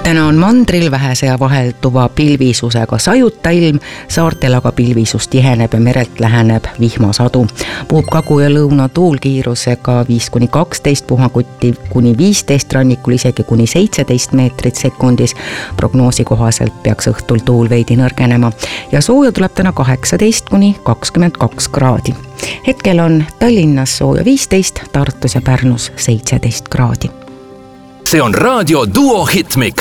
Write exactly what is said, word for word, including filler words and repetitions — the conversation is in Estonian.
täna on mandril vähese ja vahelduva pilvisusega sajuta ilm, saartel aga pilvisus tiheneb ja merelt läheneb vihmasadu. Puhub kagu- ja lõuna tuul kiirusega viis kuni kaksteist, puhakuti kuni viisteist, rannikul isegi kuni seitseteist meetrit sekundis. Prognoosi kohaselt peaks õhtul tuul veidi nõrgenema ja sooja tuleb täna kaheksateist kuni kakskümmend kaks kraadi. Hetkel on Tallinnas sooja viisteist, Tartus ja Pärnus seitseteist kraadi. See on Raadio Duo Hitmix.